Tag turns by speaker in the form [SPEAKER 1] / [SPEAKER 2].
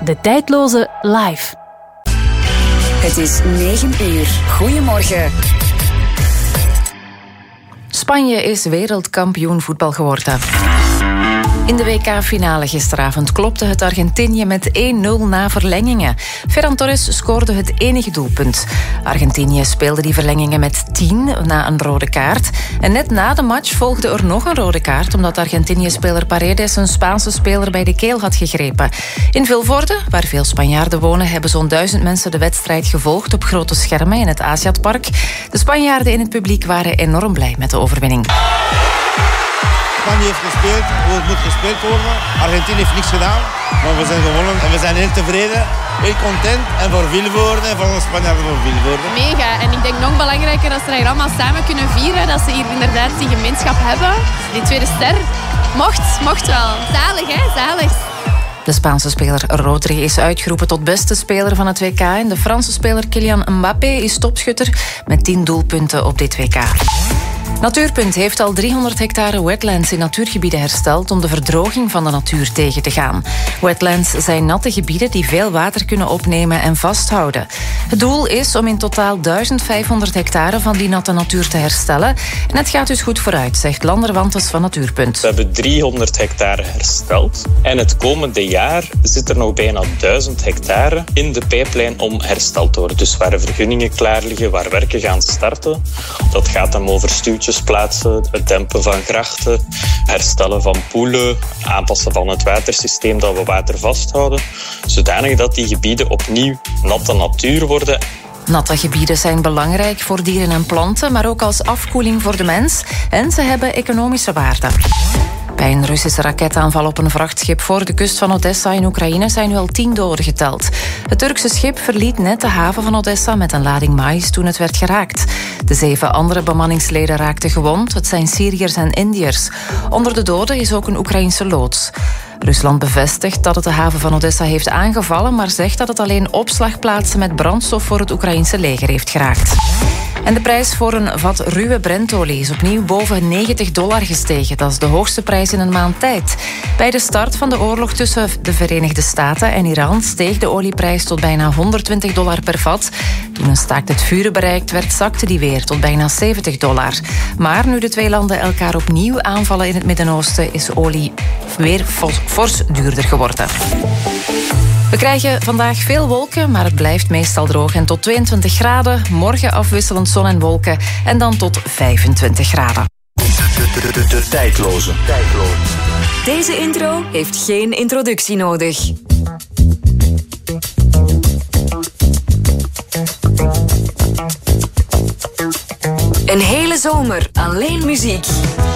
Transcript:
[SPEAKER 1] De Tijdloze live.
[SPEAKER 2] Het is 9 uur. Goedemorgen.
[SPEAKER 3] Spanje is wereldkampioen voetbal geworden. In de WK-finale gisteravond klopte het Argentinië met 1-0 na verlengingen. Ferran Torres scoorde het enige doelpunt. Argentinië speelde die verlengingen met 10 na een rode kaart. En net na de match volgde er nog een rode kaart, omdat Argentinië-speler Paredes een Spaanse speler bij de keel had gegrepen. In Vilvoorde, waar veel Spanjaarden wonen, hebben zo'n 1000 mensen de wedstrijd gevolgd op grote schermen in het Aziatpark. De Spanjaarden in het publiek waren enorm blij met de overwinning.
[SPEAKER 4] Spanje heeft gespeeld hoe het moet gespeeld worden. Argentinië heeft niks gedaan, maar we zijn gewonnen. En we zijn heel tevreden, heel content. En voor Vilvoorde en voor de Spanjaarden voor Vilvoorde.
[SPEAKER 5] Mega. En ik denk nog belangrijker dat ze hier allemaal samen kunnen vieren. Dat ze hier inderdaad die gemeenschap hebben. Die tweede ster mocht wel. Zalig, hè? Zalig.
[SPEAKER 3] De Spaanse speler Rodri is uitgeroepen tot beste speler van het WK. En de Franse speler Kylian Mbappé is topschutter met 10 doelpunten op dit WK. Natuurpunt heeft al 300 hectare wetlands in natuurgebieden hersteld om de verdroging van de natuur tegen te gaan. Wetlands zijn natte gebieden die veel water kunnen opnemen en vasthouden. Het doel is om in totaal 1500 hectare van die natte natuur te herstellen. En het gaat dus goed vooruit, zegt Lander Wantes van Natuurpunt.
[SPEAKER 6] We hebben 300 hectare hersteld. En het komende jaar zit er nog bijna 1000 hectare in de pijplijn om hersteld te worden. Dus waar vergunningen klaar liggen, waar werken gaan starten. Dat gaat dan over stuwtjes plaatsen, het dempen van grachten, herstellen van poelen, aanpassen van het watersysteem dat we water vasthouden, zodanig dat die gebieden opnieuw natte natuur worden.
[SPEAKER 3] Natte gebieden zijn belangrijk voor dieren en planten, maar ook als afkoeling voor de mens. En ze hebben economische waarde. Bij een Russische raketaanval op een vrachtschip voor de kust van Odessa in Oekraïne zijn nu al 10 doden geteld. Het Turkse schip verliet net de haven van Odessa met een lading maïs toen het werd geraakt. De 7 andere bemanningsleden raakten gewond. Het zijn Syriërs en Indiërs. Onder de doden is ook een Oekraïense loods. Rusland bevestigt dat het de haven van Odessa heeft aangevallen, maar zegt dat het alleen opslagplaatsen met brandstof voor het Oekraïense leger heeft geraakt. En de prijs voor een vat ruwe Brentolie is opnieuw boven $90 gestegen. Dat is de hoogste prijs in een maand tijd. Bij de start van de oorlog tussen de Verenigde Staten en Iran steeg de olieprijs tot bijna $120 per vat. Toen een staakt het vuren bereikt werd, zakte die weer tot bijna $70. Maar nu de twee landen elkaar opnieuw aanvallen in het Midden-Oosten, is olie weer fors duurder geworden. We krijgen vandaag veel wolken, maar het blijft meestal droog en tot 22 graden. Morgen afwisselend zon en wolken en dan tot 25 graden.
[SPEAKER 7] De tijdloze.
[SPEAKER 2] Deze intro heeft geen introductie nodig. Een hele zomer alleen muziek.